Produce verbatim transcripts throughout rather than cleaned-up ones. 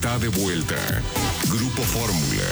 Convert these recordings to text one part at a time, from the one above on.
Está de vuelta. Grupo Fórmula.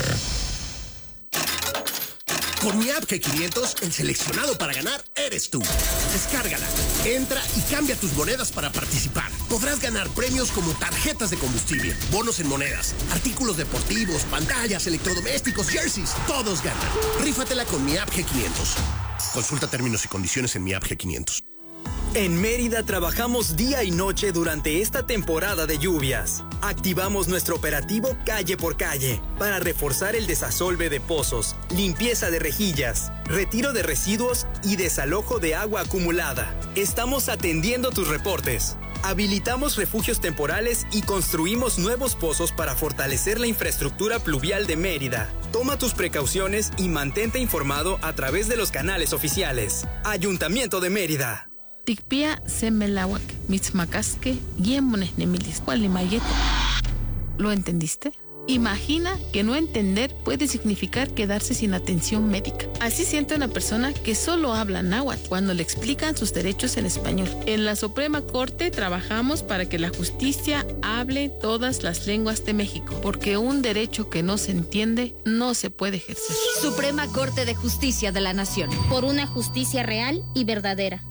Con mi app G quinientos, el seleccionado para ganar eres tú. Descárgala, entra y cambia tus monedas para participar. Podrás ganar premios como tarjetas de combustible, bonos en monedas, artículos deportivos, pantallas, electrodomésticos, jerseys. Todos ganan. Rífatela con mi app G quinientos. Consulta términos y condiciones en mi app G quinientos. En Mérida trabajamos día y noche durante esta temporada de lluvias. Activamos nuestro operativo calle por calle para reforzar el desasolve de pozos, limpieza de rejillas, retiro de residuos y desalojo de agua acumulada. Estamos atendiendo tus reportes. Habilitamos refugios temporales y construimos nuevos pozos para fortalecer la infraestructura pluvial de Mérida. Toma tus precauciones y mantente informado a través de los canales oficiales. Ayuntamiento de Mérida. Tikpia semelawak, mitzmacasque, guiemones nemilis, cualimayete. ¿Lo entendiste? Imagina que no entender puede significar quedarse sin atención médica. Así siente una persona que solo habla náhuatl cuando le explican sus derechos en español. En la Suprema Corte trabajamos para que la justicia hable todas las lenguas de México, porque un derecho que no se entiende no se puede ejercer. Suprema Corte de Justicia de la Nación. Por una justicia real y verdadera.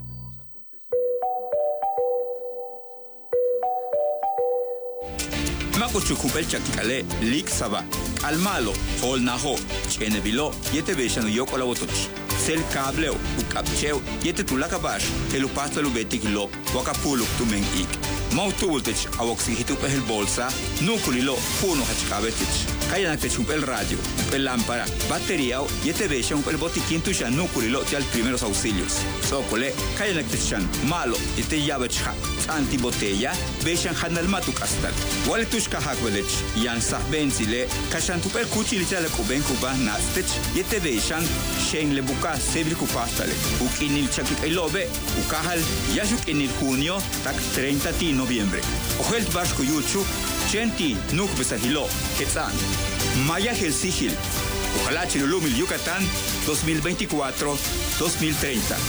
Mako chukupel chakikale lik saba al malo hol naho chene bilo yete beshano yok ola wotoch sel kableo ukapcheo yete tulakabash telu pasta lubeti kilo wakapuluk tumen ik mautultech awoksi hitupel el bolsa nukulilo puno hachkabetech kaya nakechupel radio el lámpara batería yete beshan el botiquín tuya nukulilo al primeros auxilios sokole kaya nakechan malo yete yabecha antibotella beshan hanal matuk astal wale tushka hakwelech yan sahbenzile kashan tupel kuchilita le kuben kuba nastech yete beshan shen le buka sebil kupastale ukinil chakik elobe ukahal yashuk enil junio tak treinta de noviembre ojelt bashku yuchu chenti nuk besahilo ketsan maya helsigil ojalá chilulumil Yucatán dos mil veinticuatro dos mil treinta.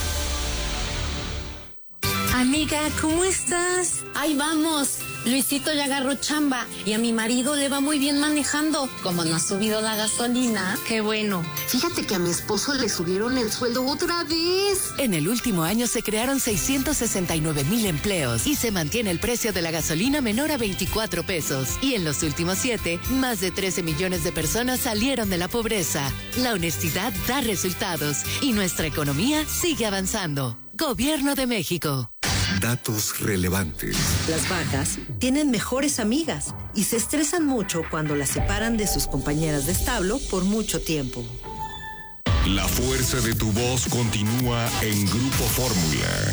Amiga, ¿cómo estás? Ahí vamos. Luisito ya agarró chamba y a mi marido le va muy bien manejando. Como no ha subido la gasolina, qué bueno. Fíjate que a mi esposo le subieron el sueldo otra vez. En el último año se crearon seiscientos sesenta y nueve mil empleos y se mantiene el precio de la gasolina menor a veinticuatro pesos. Y en los últimos siete, más de trece millones de personas salieron de la pobreza. La honestidad da resultados y nuestra economía sigue avanzando. Gobierno de México. Datos relevantes. Las vacas tienen mejores amigas y se estresan mucho cuando las separan de sus compañeras de establo por mucho tiempo. La fuerza de tu voz continúa en Grupo Fórmula.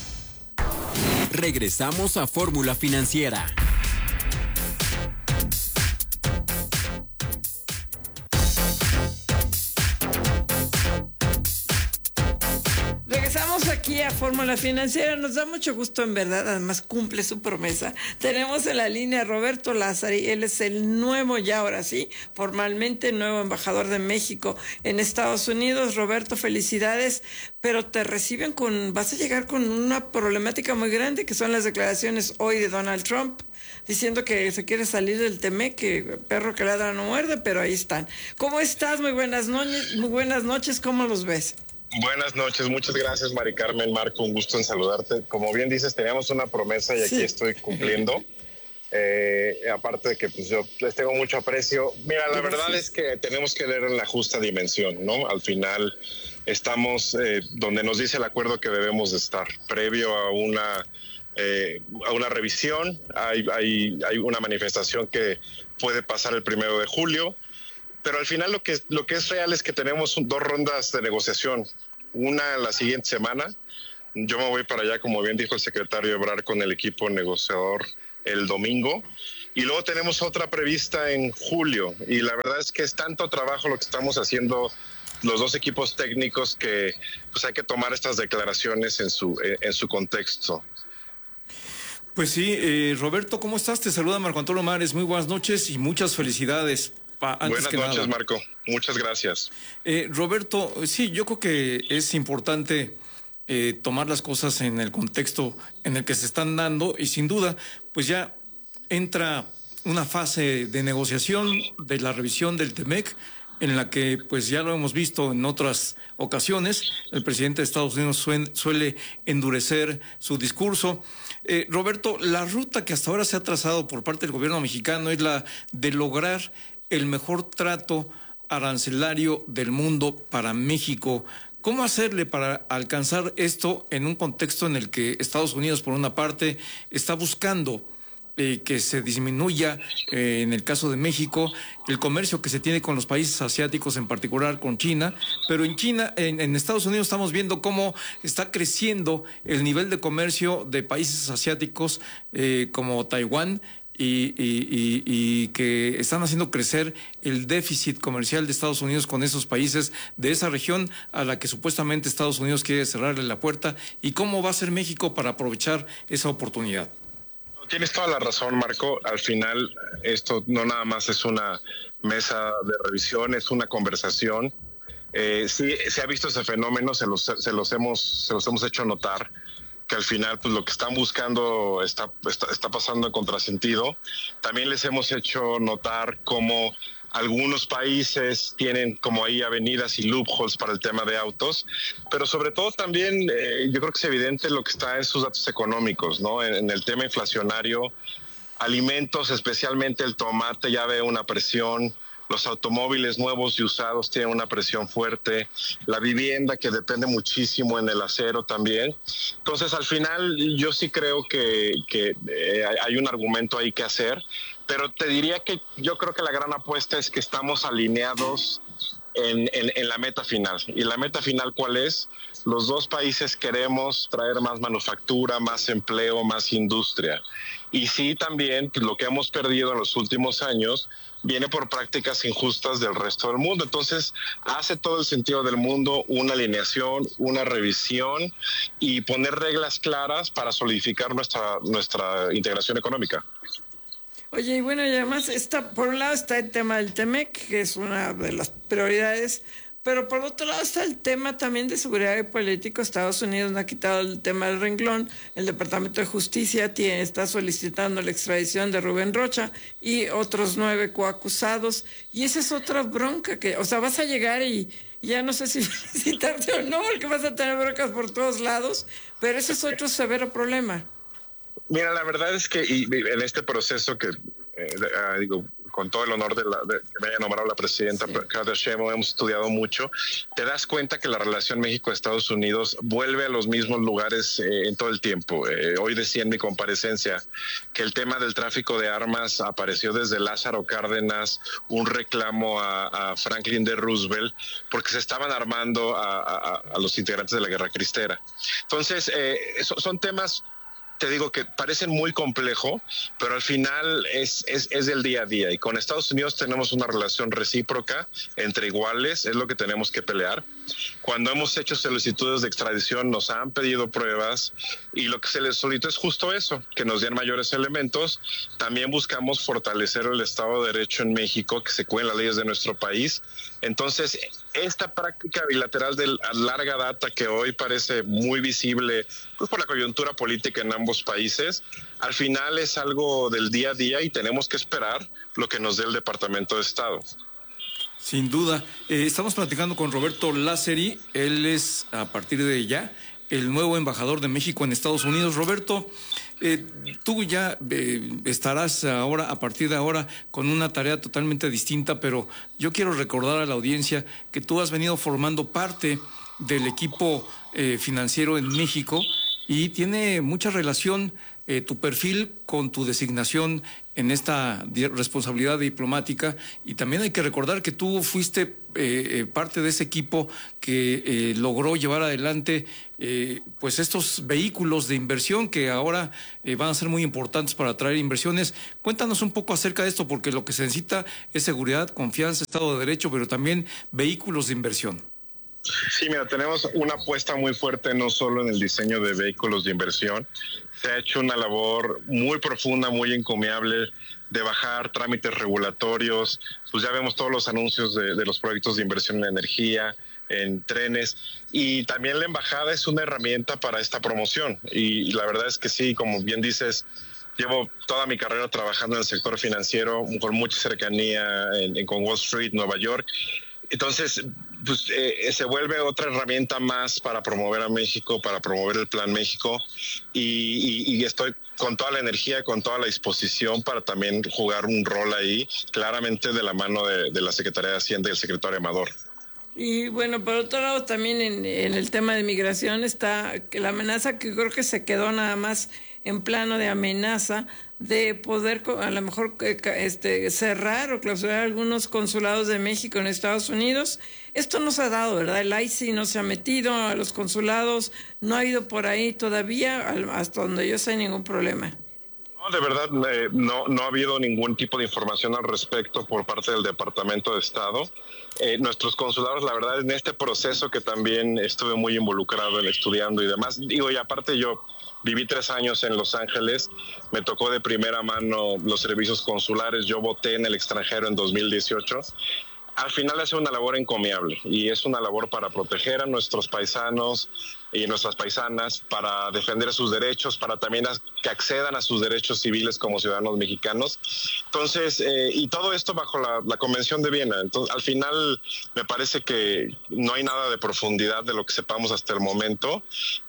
Regresamos a Fórmula Financiera. Regresamos aquí a Fórmula Financiera. Nos da mucho gusto, en verdad. Además, cumple su promesa. Tenemos en la línea a Roberto Lázari. Él es el nuevo, ya ahora sí, formalmente nuevo embajador de México en Estados Unidos. Roberto, felicidades. Pero te reciben con... Vas a llegar con una problemática muy grande, que son las declaraciones hoy de Donald Trump, diciendo que se quiere salir del Temec, que perro que ladra no muerde, pero ahí están. ¿Cómo estás? Muy buenas noches. Muy buenas noches. ¿Cómo los ves? Buenas noches, muchas gracias, Mari Carmen. Marco, un gusto en saludarte. Como bien dices, teníamos una promesa y aquí sí. Estoy cumpliendo. Eh, aparte de que pues, yo les tengo mucho aprecio. Mira, la verdad es que tenemos que ver en la justa dimensión, ¿no? Al final estamos eh, donde nos dice el acuerdo que debemos de estar, previo a una, eh, a una revisión. Hay, hay, hay una manifestación que puede pasar el primero de julio. Pero al final lo que, lo que es real es que tenemos dos rondas de negociación. Una la siguiente semana. Yo me voy para allá, como bien dijo el secretario Ebrard, con el equipo negociador el domingo. Y luego tenemos otra prevista en julio. Y la verdad es que es tanto trabajo lo que estamos haciendo los dos equipos técnicos que pues hay que tomar estas declaraciones en su, en su contexto. Pues sí, eh, Roberto, ¿cómo estás? Te saluda Marco Antonio Mares. Muy buenas noches y muchas felicidades. Antes Buenas que noches, nada. Marco. Muchas gracias. Eh, Roberto, sí, yo creo que es importante eh, tomar las cosas en el contexto en el que se están dando y sin duda, pues ya entra una fase de negociación de la revisión del TEMEC, en la que, pues ya lo hemos visto en otras ocasiones, el presidente de Estados Unidos suele, suele endurecer su discurso. Eh, Roberto, la ruta que hasta ahora se ha trazado por parte del gobierno mexicano es la de lograr el mejor trato arancelario del mundo para México. ¿Cómo hacerle para alcanzar esto en un contexto en el que Estados Unidos, por una parte, está buscando Eh, que se disminuya, eh, en el caso de México, el comercio que se tiene con los países asiáticos, en particular con China, pero en China, en, en Estados Unidos estamos viendo cómo está creciendo el nivel de comercio de países asiáticos eh, como Taiwán y, y, y, y que están haciendo crecer el déficit comercial de Estados Unidos con esos países de esa región a la que supuestamente Estados Unidos quiere cerrarle la puerta, y cómo va a ser México para aprovechar esa oportunidad. Tienes toda la razón, Marco. Al final, esto no nada más es una mesa de revisión, es una conversación. Eh, sí, se ha visto ese fenómeno, se los, se los hemos, se los hemos hecho notar, que al final, pues lo que están buscando está, está, está pasando en contrasentido. También les hemos hecho notar cómo algunos países tienen como ahí avenidas y loopholes para el tema de autos, pero sobre todo también eh, yo creo que es evidente lo que está en sus datos económicos, ¿no? En, en el tema inflacionario, alimentos, especialmente el tomate, ya ve una presión. Los automóviles nuevos y usados tienen una presión fuerte, la vivienda, que depende muchísimo, en el acero también. Entonces, al final, yo sí creo que, que eh, hay un argumento ahí que hacer, pero te diría que yo creo que la gran apuesta es que estamos alineados en, en, en la meta final. ¿Y la meta final cuál es? Los dos países queremos traer más manufactura, más empleo, más industria. Y sí, también pues, lo que hemos perdido en los últimos años viene por prácticas injustas del resto del mundo. Entonces, hace todo el sentido del mundo una alineación, una revisión y poner reglas claras para solidificar nuestra, nuestra integración económica. Oye, y bueno, y además, está, por un lado está el tema del TEMEC, que es una de las prioridades, pero por otro lado está el tema también de seguridad y político. Estados Unidos no ha quitado el tema del renglón. El Departamento de Justicia tiene, está solicitando la extradición de Rubén Rocha y otros nueve coacusados. Y esa es otra bronca que, o sea, vas a llegar y ya no sé si felicitarte o no, porque vas a tener broncas por todos lados, pero ese es otro severo problema. Mira, la verdad es que y, y en este proceso que, eh, uh, digo, con todo el honor de, la, de que me haya nombrado la presidenta Claudia Sheinbaum, hemos estudiado mucho, te das cuenta que la relación México-Estados Unidos vuelve a los mismos lugares eh, en todo el tiempo. Eh, hoy decía en mi comparecencia que el tema del tráfico de armas apareció desde Lázaro Cárdenas, un reclamo a, a Franklin D. Roosevelt, porque se estaban armando a, a, a los integrantes de la Guerra Cristera. Entonces, eh, so, son temas, te digo, que parecen muy complejo, pero al final es, es, es del día a día. Y con Estados Unidos tenemos una relación recíproca, entre iguales, es lo que tenemos que pelear. Cuando hemos hecho solicitudes de extradición nos han pedido pruebas y lo que se les solicitó es justo eso, que nos den mayores elementos. También buscamos fortalecer el Estado de Derecho en México, que se cuiden las leyes de nuestro país. Entonces, esta práctica bilateral de larga data que hoy parece muy visible, pues por la coyuntura política en ambos países, al final es algo del día a día y tenemos que esperar lo que nos dé el Departamento de Estado. Sin duda. Eh, estamos platicando con Roberto Lázari. Él es, a partir de ya, el nuevo embajador de México en Estados Unidos. Roberto, eh, tú ya eh, estarás ahora, a partir de ahora, con una tarea totalmente distinta, pero yo quiero recordar a la audiencia que tú has venido formando parte del equipo eh, financiero en México y tiene mucha relación eh, tu perfil con tu designación en esta responsabilidad diplomática, y también hay que recordar que tú fuiste eh, eh, parte de ese equipo que eh, logró llevar adelante eh, pues estos vehículos de inversión que ahora eh, van a ser muy importantes para atraer inversiones. Cuéntanos un poco acerca de esto, porque lo que se necesita es seguridad, confianza, Estado de Derecho, pero también vehículos de inversión. Sí, mira, tenemos una apuesta muy fuerte no solo en el diseño de vehículos de inversión. Se ha hecho una labor muy profunda, muy encomiable de bajar trámites regulatorios. Pues ya vemos todos los anuncios de, de los proyectos de inversión en energía, en trenes, y también la embajada es una herramienta para esta promoción. Y la verdad es que sí, como bien dices, llevo toda mi carrera trabajando en el sector financiero con mucha cercanía en, en, con Wall Street, Nueva York. Entonces, pues eh, se vuelve otra herramienta más para promover a México, para promover el Plan México y, y, y estoy con toda la energía, con toda la disposición para también jugar un rol ahí, claramente de la mano de, de la Secretaría de Hacienda y el secretario Amador. Y bueno, por otro lado también en, en el tema de migración está que la amenaza que creo que se quedó nada más en plano de amenaza de poder a lo mejor este, cerrar o clausurar algunos consulados de México en Estados Unidos. Esto no se ha dado, ¿verdad? El I C E no se ha metido a los consulados, no ha ido por ahí todavía, hasta donde yo sé, ningún problema. No, de verdad, eh, no, no ha habido ningún tipo de información al respecto por parte del Departamento de Estado. Eh, nuestros consulados, la verdad, en este proceso que también estuve muy involucrado en estudiando y demás, digo, y aparte yo viví tres años en Los Ángeles, me tocó de primera mano los servicios consulares, yo voté en el extranjero en dos mil dieciocho. Al final es una labor encomiable y es una labor para proteger a nuestros paisanos y nuestras paisanas, para defender sus derechos, para también a, que accedan a sus derechos civiles como ciudadanos mexicanos. Entonces, eh, y todo esto bajo la, la Convención de Viena. Entonces, al final me parece que no hay nada de profundidad de lo que sepamos hasta el momento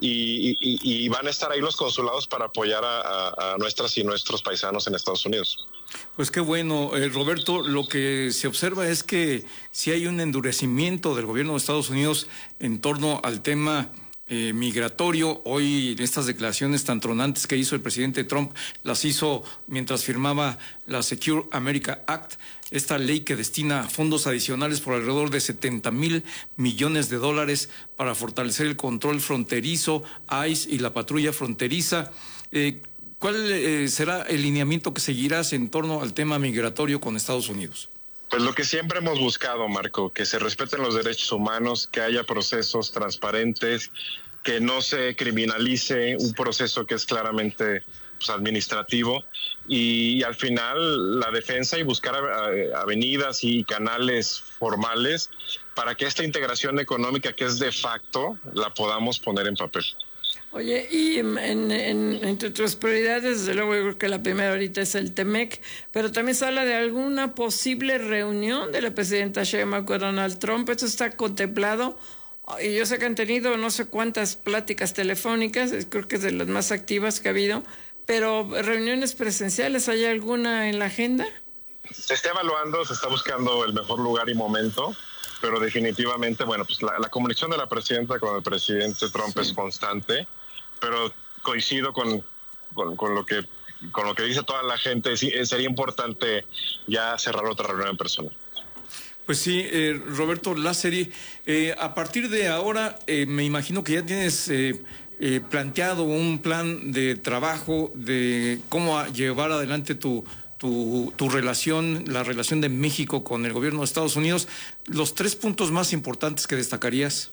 y, y, y van a estar ahí los consulados para apoyar a, a, a nuestras y nuestros paisanos en Estados Unidos. Pues qué bueno, eh, Roberto, lo que se observa es que si hay un endurecimiento del gobierno de Estados Unidos en torno al tema eh, migratorio. Hoy estas declaraciones tan tronantes que hizo el presidente Trump las hizo mientras firmaba la Secure America Act, esta ley que destina fondos adicionales por alrededor de setenta mil millones de dólares para fortalecer el control fronterizo, I C E y la patrulla fronteriza. Eh, ¿Cuál eh, será el lineamiento que seguirás en torno al tema migratorio con Estados Unidos? Pues lo que siempre hemos buscado, Marco, que se respeten los derechos humanos, que haya procesos transparentes, que no se criminalice un proceso que es claramente pues, administrativo y, y al final la defensa y buscar avenidas y canales formales para que esta integración económica que es de facto la podamos poner en papel. Oye, y en, en, entre tus prioridades, desde luego yo creo que la primera ahorita es el T M E C, pero también se habla de alguna posible reunión de la presidenta Sheinbaum con Donald Trump. ¿Esto está contemplado? Y yo sé que han tenido no sé cuántas pláticas telefónicas, creo que es de las más activas que ha habido, pero reuniones presenciales, ¿hay alguna en la agenda? Se está evaluando, se está buscando el mejor lugar y momento, pero definitivamente, bueno, pues la, la comunicación de la presidenta con el presidente Trump sí. es constante, pero coincido con, con, con lo que con lo que dice toda la gente, sí, sería importante ya cerrar otra reunión en persona. Pues sí, eh, Roberto Lázari, eh, a partir de ahora eh, me imagino que ya tienes eh, eh, planteado un plan de trabajo de cómo llevar adelante tu, tu, tu relación, la relación de México con el gobierno de Estados Unidos. Los tres puntos más importantes que destacarías.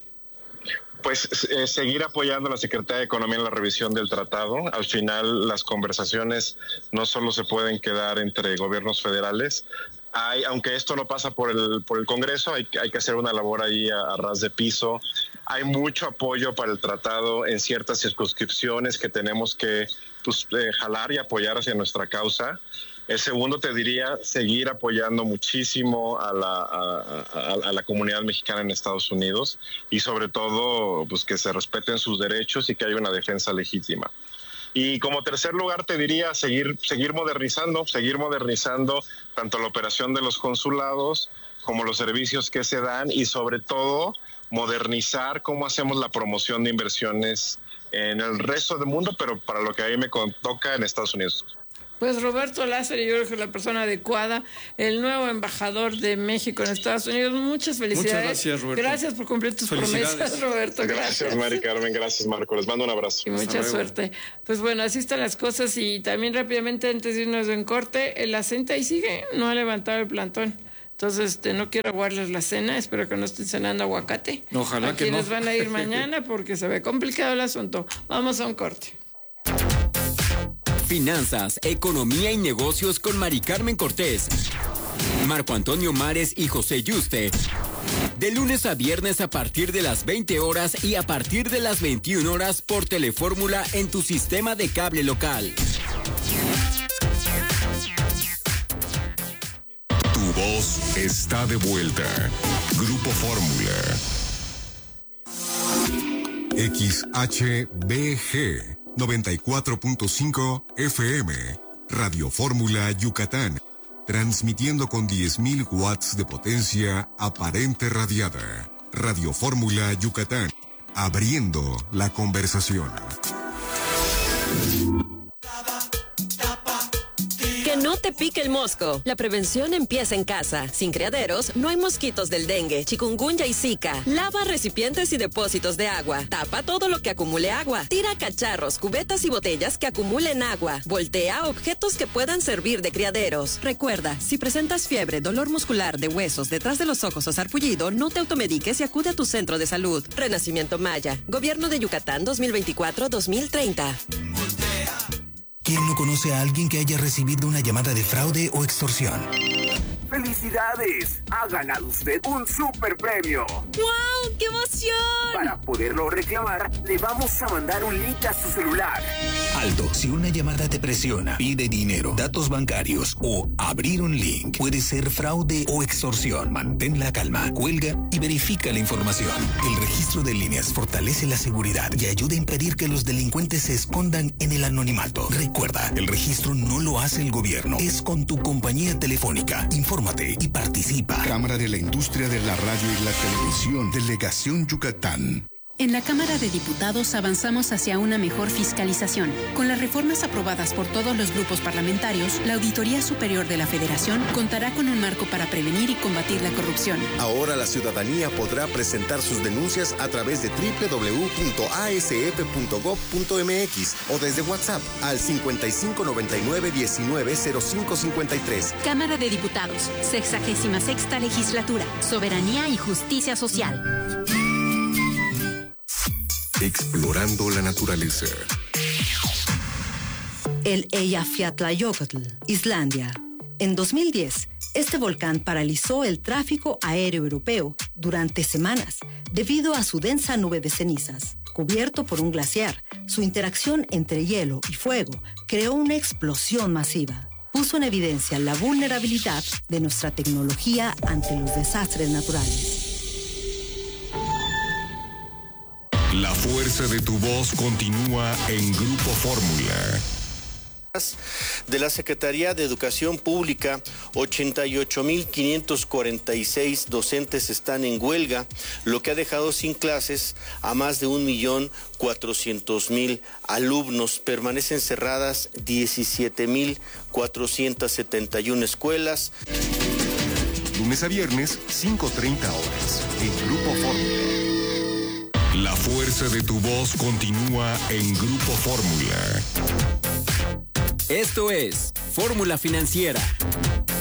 Pues eh, seguir apoyando a la Secretaría de Economía en la revisión del tratado. Al final las conversaciones no solo se pueden quedar entre gobiernos federales. Hay, aunque esto no pasa por el por el Congreso, hay, hay que hacer una labor ahí a, a ras de piso. Hay mucho apoyo para el tratado en ciertas circunscripciones que tenemos que pues, eh, jalar y apoyar hacia nuestra causa. El segundo, te diría, seguir apoyando muchísimo a la, a, a, a la comunidad mexicana en Estados Unidos y sobre todo pues, que se respeten sus derechos y que haya una defensa legítima. Y como tercer lugar te diría seguir, seguir modernizando, seguir modernizando tanto la operación de los consulados como los servicios que se dan y sobre todo modernizar cómo hacemos la promoción de inversiones en el resto del mundo, pero para lo que a mí me toca en Estados Unidos. Pues Roberto Lázari, yo creo que es la persona adecuada, el nuevo embajador de México en Estados Unidos. Muchas felicidades. Muchas gracias, Roberto. Gracias por cumplir tus promesas, Roberto. Gracias. Gracias, Mari Carmen. Gracias, Marco. Les mando un abrazo. Y mucha suerte. Pues bueno, así están las cosas. Y también rápidamente, antes de irnos en corte, el acente ahí sigue, no ha levantado el plantón. Entonces, este, no quiero aguarles la cena, espero que no estén cenando aguacate. Ojalá a que no. quienes van a ir mañana porque se ve complicado el asunto. Vamos a un corte. Finanzas, economía y negocios con Mari Carmen Cortés, Marco Antonio Mares y José Yuste. De lunes a viernes a partir de las veinte horas y a partir de las veintiuna horas por Telefórmula en tu sistema de cable local. voz está de vuelta. Grupo Fórmula. X H B G noventa y cuatro punto cinco F M, Radio Fórmula Yucatán, transmitiendo con diez mil watts de potencia aparente radiada. Radio Fórmula Yucatán, abriendo la conversación. Que no te pique el mosco. La prevención empieza en casa. Sin criaderos, no hay mosquitos del dengue, chikungunya y zika. Lava recipientes y depósitos de agua. Tapa todo lo que acumule agua. Tira cacharros, cubetas y botellas que acumulen agua. Voltea objetos que puedan servir de criaderos. Recuerda, si presentas fiebre, dolor muscular de huesos, detrás de los ojos o sarpullido, no te automediques y acude a tu centro de salud. Renacimiento Maya. Gobierno de Yucatán dos mil veinticuatro a dos mil treinta. ¿Quién no conoce a alguien que haya recibido una llamada de fraude o extorsión? ¡Felicidades! Ha ganado usted un super premio. ¡Wow! ¡Qué emoción! Para poderlo reclamar, le vamos a mandar un link a su celular. Alto, si una llamada te presiona, pide dinero, datos bancarios o abrir un link, puede ser fraude o extorsión. Mantén la calma, cuelga y verifica la información. El registro de líneas fortalece la seguridad y ayuda a impedir que los delincuentes se escondan en el anonimato. Recuerda, el registro no lo hace el gobierno, es con tu compañía telefónica. Infórmate y participa. Cámara de la Industria de la Radio y la Televisión, Delegación Yucatán. En la Cámara de Diputados avanzamos hacia una mejor fiscalización. Con las reformas aprobadas por todos los grupos parlamentarios, la Auditoría Superior de la Federación contará con un marco para prevenir y combatir la corrupción. Ahora la ciudadanía podrá presentar sus denuncias a través de doble u doble u doble u punto a s f punto gob punto m x o desde WhatsApp al cincuenta y cinco noventa y nueve diecinueve cero cinco cincuenta y tres. Cámara de Diputados, sexagésima sexta legislatura, soberanía y justicia social. Explorando la naturaleza. El Eyjafjallajökull, Islandia. En dos mil diez, este volcán paralizó el tráfico aéreo europeo durante semanas debido a su densa nube de cenizas. Cubierto por un glaciar, su interacción entre hielo y fuego creó una explosión masiva. Puso en evidencia la vulnerabilidad de nuestra tecnología ante los desastres naturales. La fuerza de tu voz continúa en Grupo Fórmula. De la Secretaría de Educación Pública, ochenta y ocho mil quinientos cuarenta y seis docentes están en huelga, lo que ha dejado sin clases a más de un millón cuatrocientos mil alumnos. Permanecen cerradas diecisiete mil cuatrocientos setenta y una escuelas. Lunes a viernes, cinco treinta horas, en Grupo Fórmula. La fuerza de tu voz continúa en Grupo Fórmula. Esto es Fórmula Financiera.